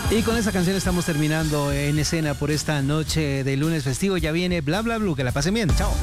Y con esta canción estamos terminando En Escena por esta noche de lunes festivo. Ya viene Bla Bla Blue. Que la pasen bien. Chao.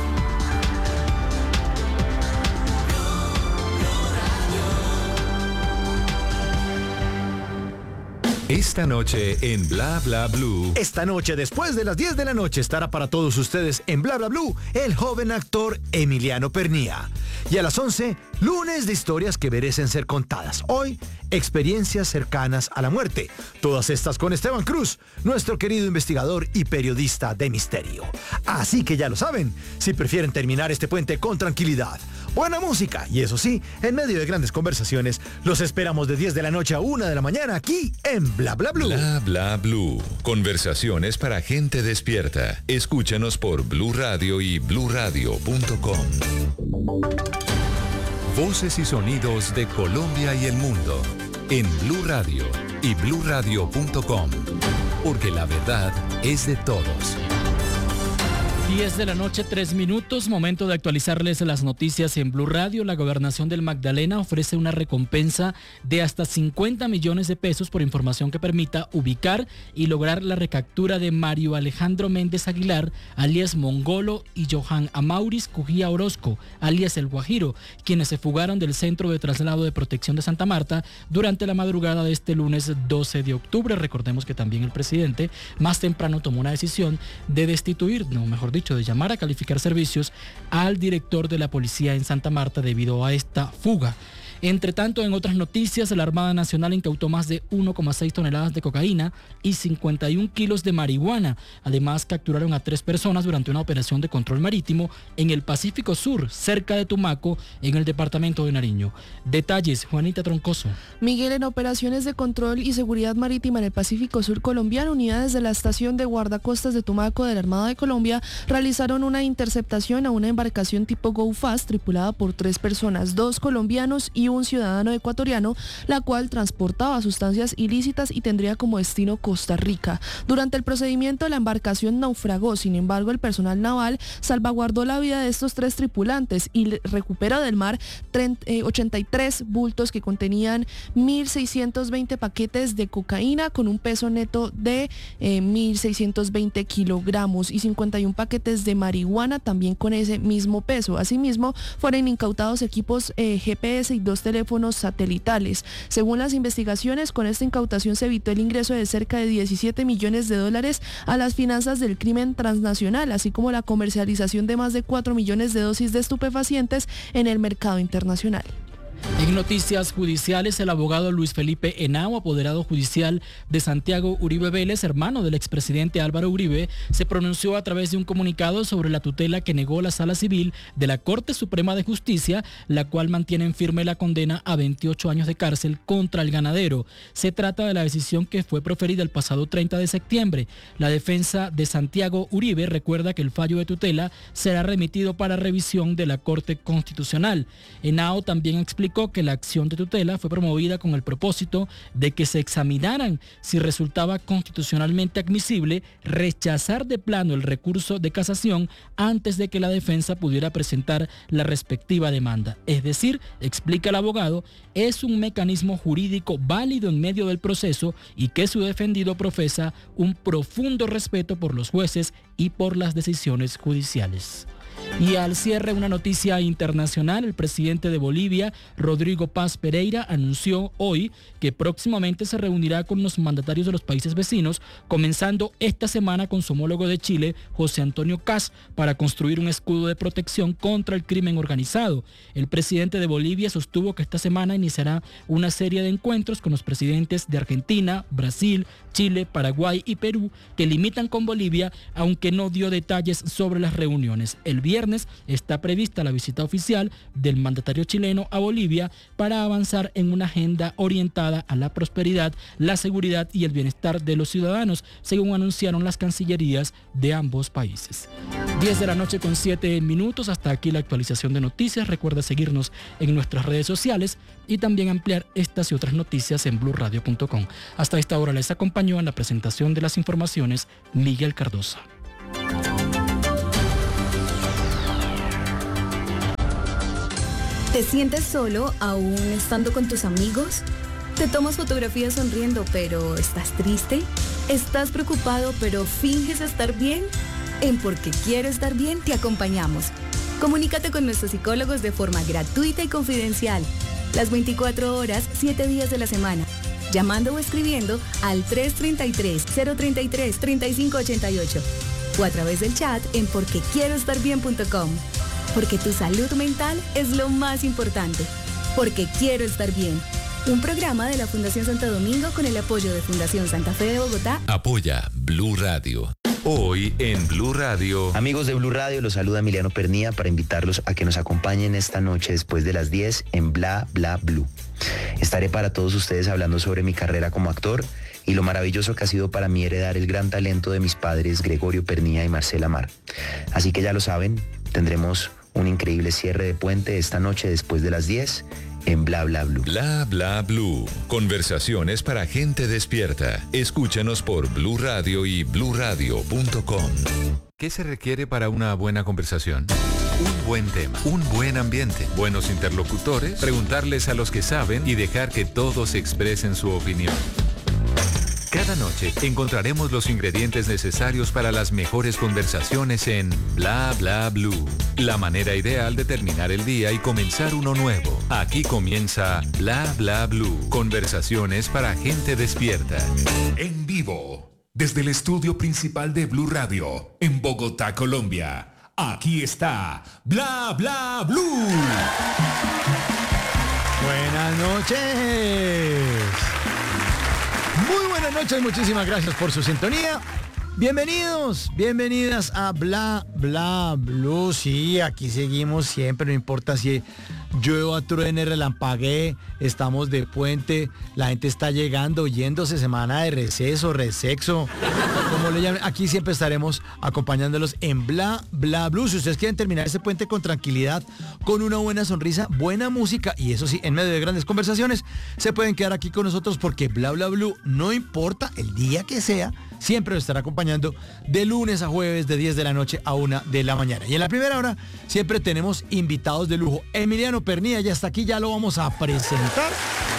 Esta noche en Bla Bla Blue. Esta noche, después de las 10 de la noche, estará para todos ustedes en Bla Bla Blue el joven actor Emiliano Pernía. Y a las 11, lunes de historias que merecen ser contadas. Hoy, experiencias cercanas a la muerte. Todas estas con Esteban Cruz, nuestro querido investigador y periodista de misterio. Así que ya lo saben, si prefieren terminar este puente con tranquilidad, buena música y eso sí, en medio de grandes conversaciones, los esperamos de 10 de la noche a 1 de la mañana aquí en Bla Bla Blue. Bla Bla Blue. Conversaciones para gente despierta. Escúchanos por Blue Radio y bluradio.com. Voces y sonidos de Colombia y el mundo en Blue Radio y bluradio.com. Porque la verdad es de todos. 10 de la noche, 3 minutos, momento de actualizarles las noticias en Blue Radio. La Gobernación del Magdalena ofrece una recompensa de hasta 50 millones de pesos por información que permita ubicar y lograr la recaptura de Mario Alejandro Méndez Aguilar, alias Mongolo, y Johan Amauris Cujía Orozco, alias El Guajiro, quienes se fugaron del Centro de Traslado de Protección de Santa Marta durante la madrugada de este lunes 12 de octubre. Recordemos que también el presidente más temprano tomó una decisión de destituir, de llamar a calificar servicios al director de la policía en Santa Marta debido a esta fuga. Entre tanto, en otras noticias, la Armada Nacional incautó más de 1,6 toneladas de cocaína y 51 kilos de marihuana. Además, capturaron a 3 personas durante una operación de control marítimo en el Pacífico Sur, cerca de Tumaco, en el departamento de Nariño. Detalles, Juanita Troncoso. Miguel, en operaciones de control y seguridad marítima en el Pacífico Sur colombiano, unidades de la estación de guardacostas de Tumaco de la Armada de Colombia realizaron una interceptación a una embarcación tipo Go Fast tripulada por 3 personas, 2 colombianos y un ciudadano ecuatoriano, la cual transportaba sustancias ilícitas y tendría como destino Costa Rica. Durante el procedimiento, la embarcación naufragó. Sin embargo, el personal naval salvaguardó la vida de estos 3 tripulantes y recupera del mar 83 bultos que contenían 1.620 paquetes de cocaína con un peso neto de 1.620 kilogramos y 51 paquetes de marihuana también con ese mismo peso. Asimismo, fueron incautados equipos GPS y 2 teléfonos satelitales. Según las investigaciones, con esta incautación se evitó el ingreso de cerca de 17 millones de dólares a las finanzas del crimen transnacional, así como la comercialización de más de 4 millones de dosis de estupefacientes en el mercado internacional. En noticias judiciales, el abogado Luis Felipe Henao, apoderado judicial de Santiago Uribe Vélez, hermano del expresidente Álvaro Uribe, se pronunció a través de un comunicado sobre la tutela que negó la Sala Civil de la Corte Suprema de Justicia, la cual mantiene en firme la condena a 28 años de cárcel contra el ganadero. Se trata de la decisión que fue proferida el pasado 30 de septiembre. La defensa de Santiago Uribe recuerda que el fallo de tutela será remitido para revisión de la Corte Constitucional. Henao también explicó que la acción de tutela fue promovida con el propósito de que se examinaran si resultaba constitucionalmente admisible rechazar de plano el recurso de casación antes de que la defensa pudiera presentar la respectiva demanda. Es decir, explica el abogado, es un mecanismo jurídico válido en medio del proceso y que su defendido profesa un profundo respeto por los jueces y por las decisiones judiciales. Y al cierre, una noticia internacional: el presidente de Bolivia, Rodrigo Paz Pereira, anunció hoy que próximamente se reunirá con los mandatarios de los países vecinos, comenzando esta semana con su homólogo de Chile, José Antonio Kast, para construir un escudo de protección contra el crimen organizado. El presidente de Bolivia sostuvo que esta semana iniciará una serie de encuentros con los presidentes de Argentina, Brasil, Chile, Paraguay y Perú, que limitan con Bolivia, aunque no dio detalles sobre las reuniones. El viernes está prevista la visita oficial del mandatario chileno a Bolivia para avanzar en una agenda orientada a la prosperidad, la seguridad y el bienestar de los ciudadanos, según anunciaron las cancillerías de ambos países. 10 de la noche con 7 minutos, hasta aquí la actualización de noticias. Recuerda seguirnos en nuestras redes sociales y también ampliar estas y otras noticias en bluradio.com. Hasta esta hora les acompañó en la presentación de las informaciones Miguel Cardosa. ¿Te sientes solo aún estando con tus amigos? Te tomas fotografías sonriendo, pero ¿estás triste? ¿Estás preocupado, pero finges estar bien? En Porque Quiero Estar Bien te acompañamos. Comunícate con nuestros psicólogos de forma gratuita y confidencial. Las 24 horas, 7 días de la semana. Llamando o escribiendo al 333-033-3588 o a través del chat en porquequieroestarbien.com. Porque tu salud mental es lo más importante. Porque Quiero Estar Bien. Un programa de la Fundación Santo Domingo con el apoyo de Fundación Santa Fe de Bogotá. Apoya Blue Radio. Hoy en Blue Radio. Amigos de Blue Radio, los saluda Emiliano Pernía para invitarlos a que nos acompañen esta noche después de las 10 en Bla Bla Blue. Estaré para todos ustedes hablando sobre mi carrera como actor y lo maravilloso que ha sido para mí heredar el gran talento de mis padres Gregorio Pernía y Marcela Mar. Así que ya lo saben, tendremos un increíble cierre de puente esta noche después de las 10 en Bla Bla Blue. Bla Bla Blue. Conversaciones para gente despierta. Escúchanos por Blue Radio y bluradio.com. ¿Qué se requiere para una buena conversación? Un buen tema, un buen ambiente, buenos interlocutores, preguntarles a los que saben y dejar que todos expresen su opinión. Cada noche encontraremos los ingredientes necesarios para las mejores conversaciones en Bla Bla Blue. La manera ideal de terminar el día y comenzar uno nuevo. Aquí comienza Bla Bla Blue. Conversaciones para gente despierta. En vivo, desde el estudio principal de Blue Radio, en Bogotá, Colombia. Aquí está Bla Bla Blue. Buenas noches. Muy buenas noches, muchísimas gracias por su sintonía. Bienvenidos, bienvenidas a Bla Bla Blue. Sí, aquí seguimos siempre, no importa si llueva, truene, relampaguee, estamos de puente, la gente está llegando, yéndose, semana de receso, resexo, como le llamen. Aquí siempre estaremos acompañándolos en Bla Bla Blue. Si ustedes quieren terminar este puente con tranquilidad, con una buena sonrisa, buena música y eso sí, en medio de grandes conversaciones, se pueden quedar aquí con nosotros porque Bla Bla Blue, no importa el día que sea, siempre nos estará acompañando de lunes a jueves de 10 de la noche a 1 de la mañana. Y en la primera hora siempre tenemos invitados de lujo. Emiliano Pernía ya está aquí, ya lo vamos a presentar.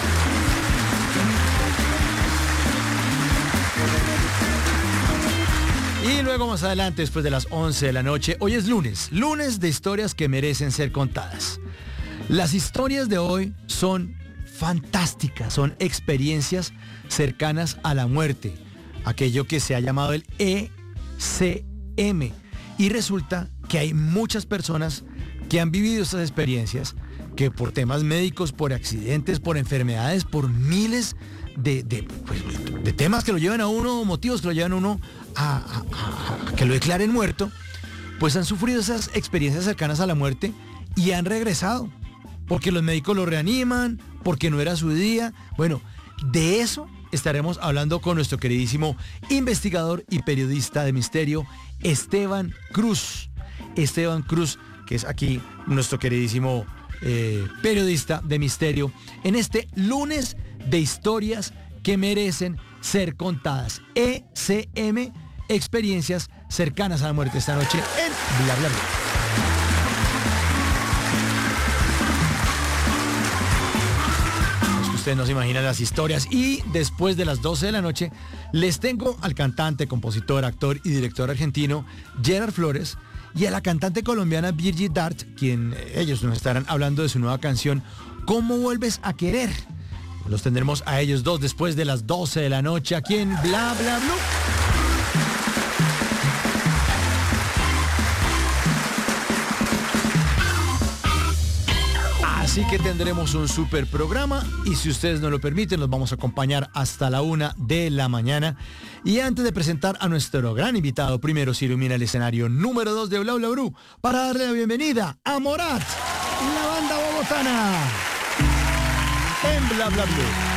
Y luego más adelante, después de las 11 de la noche, hoy es lunes de historias que merecen ser contadas. Las historias de hoy son fantásticas, son experiencias cercanas a la muerte. Aquello que se ha llamado el ECM. Y resulta que hay muchas personas que han vivido estas experiencias, que por temas médicos, por accidentes, por enfermedades, por miles de temas que lo llevan a uno, motivos que lo llevan a uno a que lo declaren muerto, pues han sufrido esas experiencias cercanas a la muerte y han regresado. Porque los médicos lo reaniman, porque no era su día. Bueno, de eso estaremos hablando con nuestro queridísimo investigador y periodista de misterio, Esteban Cruz. Esteban Cruz, que es aquí nuestro queridísimo periodista de misterio, en este lunes de historias que merecen ser contadas. ECM, experiencias cercanas a la muerte, esta noche en Bla Bla Bla. Ustedes no se imaginan las historias. Y después de las 12 de la noche les tengo al cantante, compositor, actor y director argentino Gerard Flores y a la cantante colombiana Virgie Dart, quien ellos nos estarán hablando de su nueva canción ¿Cómo vuelves a querer? Los tendremos a ellos dos después de las 12 de la noche aquí en Bla Bla Blue. Así que tendremos un super programa y si ustedes nos lo permiten, los vamos a acompañar hasta la 1 de la mañana. Y antes de presentar a nuestro gran invitado, primero se ilumina el escenario número 2 de Bla Bla Blue para darle la bienvenida a Morat, la banda bogotana, en Bla Bla Blue.